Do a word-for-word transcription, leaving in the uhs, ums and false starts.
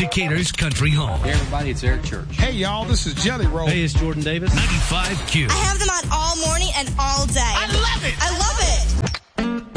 Decatur's country home. Hey, everybody, it's Eric Church. Hey, y'all, this is Jelly Roll. Hey, it's Jordan Davis. ninety-five Q. I have them on all morning and all day.